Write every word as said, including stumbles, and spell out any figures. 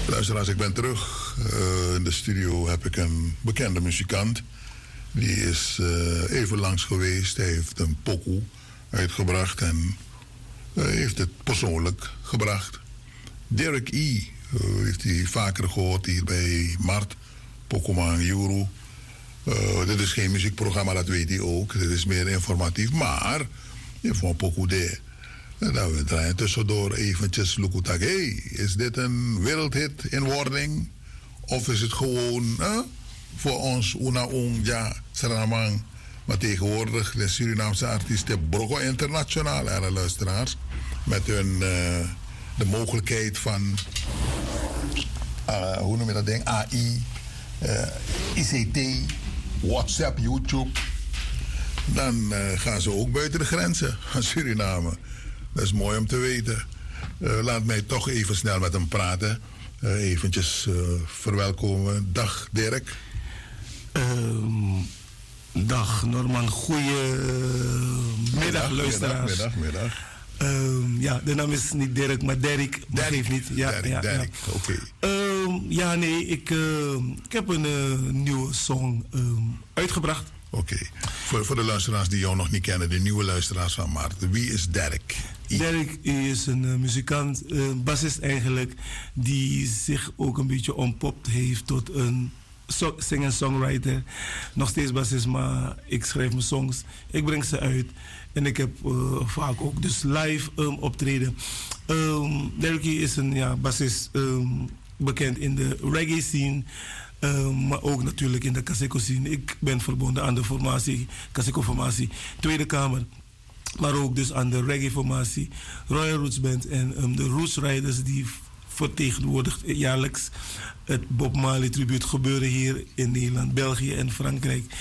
Luisteraars, ik ben terug. Uh, in de studio heb ik een bekende muzikant. Die is uh, even langs geweest. Hij heeft een pokoe uitgebracht en uh, heeft het persoonlijk gebracht. Derek E. Uh, heeft hij vaker gehoord hier bij Mart, Pokoman Juru. Uh, dit is geen muziekprogramma, dat weet hij ook. Dit is meer informatief, maar je vond pokoe de. Nou, we draaien tussendoor eventjes Lukutak. Hey, is dit een wereldhit in wording? Of is het gewoon eh, voor ons una ja, Saramang? Maar tegenwoordig de Surinaamse artiesten Brogo Internationaal, en luisteraars, met hun uh, de mogelijkheid van uh, hoe noem je dat ding? A I, uh, I C T, WhatsApp, YouTube. Dan uh, gaan ze ook buiten de grenzen van Suriname. Dat is mooi om te weten. Uh, laat mij toch even snel met hem praten. Uh, eventjes uh, verwelkomen. Dag Dirk. Um, dag Norman. Goedemiddag luisteraars. Middag, middag, middag. Um, ja, de naam is niet Dirk, maar Dirk. Dat geeft niet. Ja, Dirk, ja, Dirk. Ja. Oké. Okay. Um, ja, nee, ik, uh, ik heb een uh, nieuwe song um, uitgebracht. Oké. Okay. Voor, voor de luisteraars die jou nog niet kennen, de nieuwe luisteraars van Maarten. Wie is Dirk? Dirk is een uh, muzikant, uh, bassist eigenlijk, die zich ook een beetje ontpopt heeft tot een so- singer-songwriter. Nog steeds bassist, maar ik schrijf mijn songs, ik breng ze uit. En ik heb uh, vaak ook dus live um, optreden. Um, Dirk is een ja, bassist, um, bekend in de reggae scene. Um, maar ook natuurlijk in de Kaseko scene. Ik ben verbonden aan de formatie, Kaseko formatie, Tweede Kamer. Maar ook dus aan de reggae-formatie, Royal Roots Band en um, de Roots Riders die vertegenwoordigt jaarlijks het Bob Marley tribuut gebeuren hier in Nederland, België en Frankrijk.